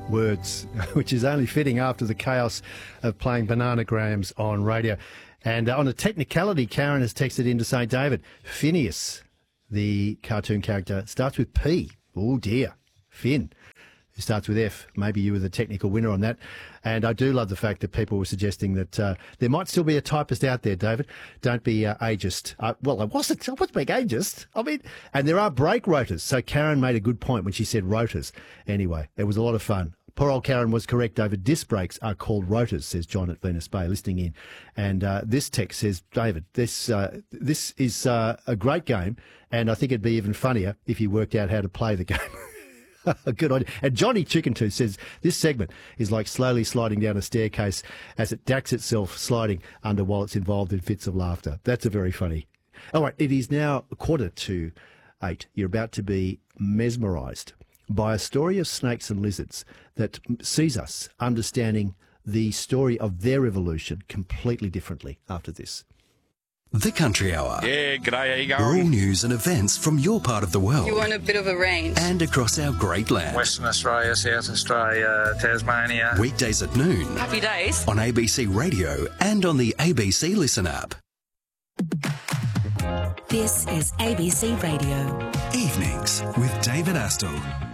words, which is only fitting after the chaos of playing bananagrams on radio. And on a technicality, Karen has texted in to say, David, Phineas, the cartoon character, starts with P. Oh, dear. Finn, who starts with F. Maybe you were the technical winner on that. And I do love the fact that people were suggesting that there might still be a typist out there, David. Don't be ageist. Well, I wasn't being ageist. I mean, and there are break rotors. So Karen made a good point when she said rotors. Anyway, it was a lot of fun. Poor old Karen was correct, David. Disc brakes are called rotors, says John at Venus Bay, listening in. And this text says, David, this is a great game, and I think it'd be even funnier if you worked out how to play the game. Good idea. And Johnny Chicken Tooth says, this segment is like slowly sliding down a staircase as it dacks itself sliding under while it's involved in fits of laughter. That's a very funny. All right, it is now 7:45. You're about to be mesmerised by a story of snakes and lizards that sees us understanding the story of their evolution completely differently after this. The Country Hour. Yeah, g'day, how you going? All news and events from your part of the world. You want a bit of a range. And across our great land. Western Australia, South Australia, Tasmania. Weekdays at noon. Happy days. On ABC Radio and on the ABC Listen app. This is ABC Radio. Evenings with David Astle.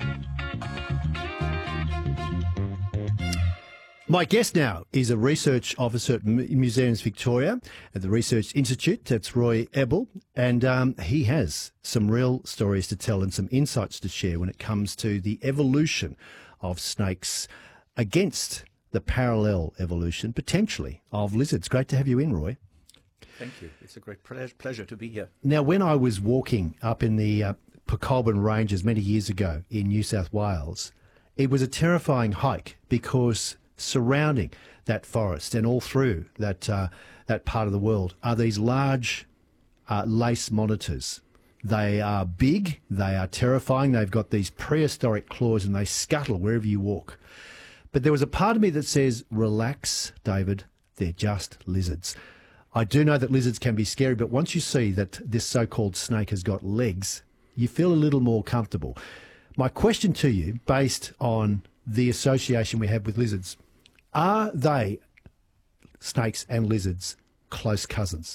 My guest now is a research officer at Museums Victoria at the Research Institute. That's Roy Ebel, and he has some real stories to tell and some insights to share when it comes to the evolution of snakes against the parallel evolution, potentially, of lizards. Great to have you in, Roy. Thank you. It's a great pleasure to be here. Now, when I was walking up in the Pacolban Ranges many years ago in New South Wales, it was a terrifying hike because surrounding that forest and all through that part of the world are these large lace monitors. They are big, they are terrifying, they've got these prehistoric claws and they scuttle wherever you walk. But there was a part of me that says, relax, David, they're just lizards. I do know that lizards can be scary, but once you see that this so-called snake has got legs, you feel a little more comfortable. My question to you, based on the association we have with lizards, are they, snakes and lizards, close cousins?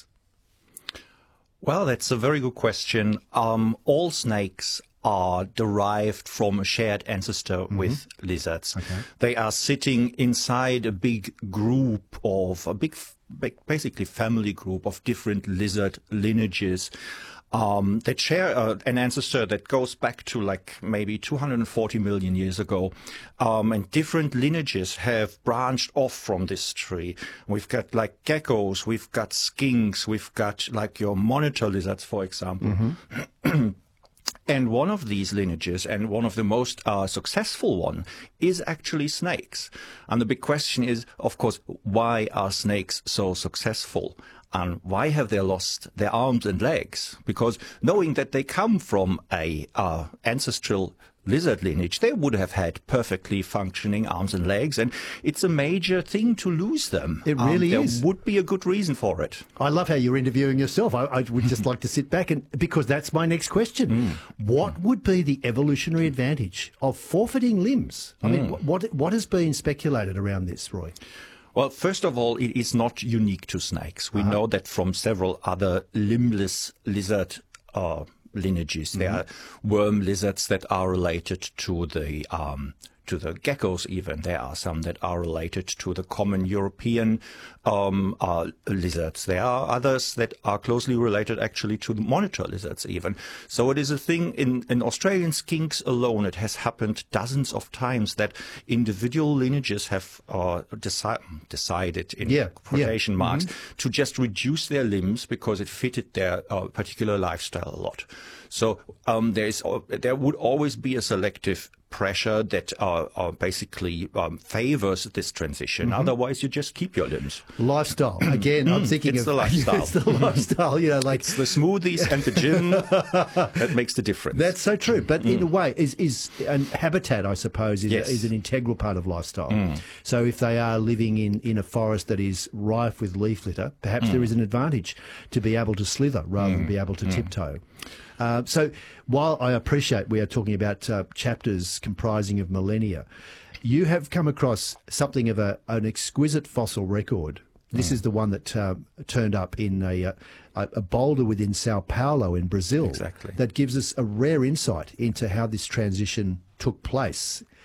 Well, that's a very good question. All snakes are derived from a shared ancestor with lizards. Okay. They are sitting inside a big group of, basically family group of different lizard lineages. That share an ancestor that goes back to like maybe 240 million years ago. And different lineages have branched off from this tree. We've got like geckos, we've got skinks, we've got like your monitor lizards, for example. Mm-hmm. And one of these lineages, and one of the most successful one, is actually snakes. And the big question is, of course, why are snakes so successful? And why have they lost their arms and legs? Because knowing that they come from a ancestral lizard lineage, they would have had perfectly functioning arms and legs, and it's a major thing to lose them. It really is. There would be a good reason for it. I love how you're interviewing yourself. I would just like to sit back, and because that's my next question. What would be the evolutionary advantage of forfeiting limbs? I mean, what has been speculated around this, Roy? Well, first of all, it is not unique to snakes. We know that from several other limbless lizard lineages. There are worm lizards that are related to the geckos even. There are some that are related to the common European lizards. There are others that are closely related actually to the monitor lizards even. So it is a thing in Australian skinks alone. It has happened dozens of times that individual lineages have decided in quotation marks to just reduce their limbs because it fitted their particular lifestyle a lot. So there would always be a selective pressure that basically favors this transition. Otherwise, you just keep your limbs. Lifestyle. Again, I'm thinking it's the lifestyle. It's the lifestyle. You know, like it's the smoothies and the gym that makes the difference. That's so true. But in a way, and habitat, I suppose, is an integral part of lifestyle. So if they are living in a forest that is rife with leaf litter, perhaps there is an advantage to be able to slither rather than be able to tiptoe. So while I appreciate we are talking about chapters comprising of millennia, You have come across something of an exquisite fossil record. This is the one that turned up in a boulder within Sao Paulo in Brazil. Exactly. That gives us a rare insight into how this transition took place.